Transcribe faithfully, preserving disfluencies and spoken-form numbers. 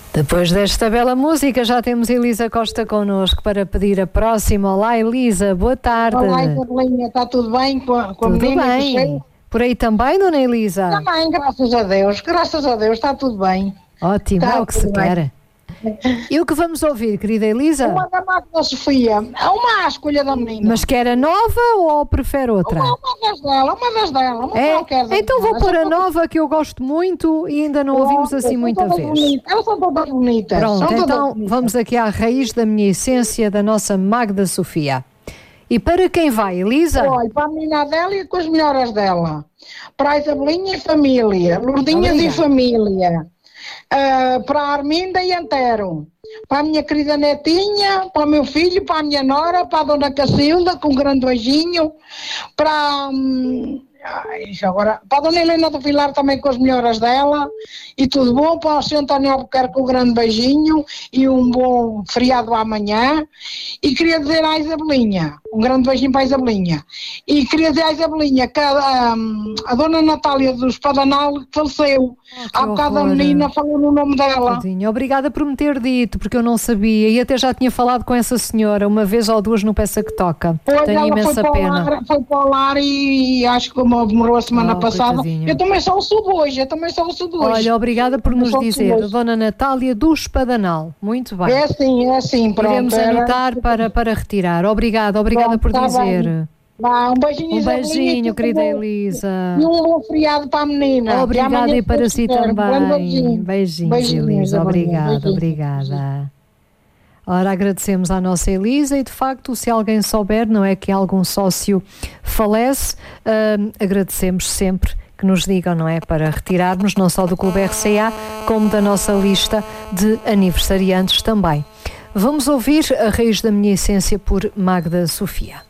Depois desta bela música, já temos Elisa Costa connosco para pedir a próxima. Olá, Elisa, boa tarde. Olá, Isabelinha, está tudo bem com a, com a tudo menina? Bem. Por aí também, dona Elisa? Também, graças a Deus, graças a Deus, está tudo bem. Ótimo, Está é o que se tudo bem. quer. E o que vamos ouvir, querida Elisa? Uma da Magda Sofia, uma à escolha da menina. Mas quer a nova ou prefere outra? Uma, uma das dela, uma das dela, uma É? qualquer das Então vou delas. pôr a São nova, que eu gosto muito e ainda não todas- ouvimos assim são muita todas vez. bonitas. Elas são todas bonitas. Pronto, são todas então bonitas. vamos aqui à raiz da minha essência, da nossa Magda Sofia. E para quem vai, Elisa? Olha, para a menina dela e com as melhoras dela. Para a Isabelinha e família. Lourdinhas e Obrigada. família. Ah, para a Arminda e Antero. Para a minha querida netinha, para o meu filho, para a minha nora, para a dona Cacilda, com um grande beijinho. Para... hum, ai, já agora, para a dona Helena do Vilar também com as melhoras dela. E tudo bom. Para o senhor António Albuquerque com um grande beijinho e um bom feriado amanhã. E queria dizer à Isabelinha, um grande beijinho para a Isabelinha. E queria dizer à Isabelinha que a, hum, a dona Natália do Espadanal faleceu. que Há bocado a horror. menina falou no nome dela. Tadinha, obrigada por me ter dito, porque eu não sabia e até já tinha falado com essa senhora uma vez ou duas no Peça que Toca. Pois Tenho ela imensa foi para, pena. o lar, foi para o lar e acho que como demorou a semana Oh, passada. coitadinha. Eu também só o subo hoje, eu também só o subo hoje. Olha, obrigada por nos Só dizer, hoje. Dona Natália do Espadanal. Muito bem. É assim, é assim, pronto. Iremos era- anotar para, para retirar. Obrigada, obrigada Pronto, por tá dizer. bem. Vá, um beijinho, Um Isabelinha, beijinho, e tudo querida bom. Elisa. E um bom feriado para a menina. Que Obrigada amanhã, e para se si Deus quiser, um grande também. beijinho. Beijinhos, Beijinhos, Elisa. Isabelinha, Obrigada, beijinhos. obrigada. Ora, agradecemos à nossa Elisa e, de facto, se alguém souber, não é que algum sócio falece, hum, agradecemos sempre que nos digam, não é? Para retirarmos não só do Clube R C A, como da nossa lista de aniversariantes também. Vamos ouvir A Raiz da Minha Essência por Magda Sofia.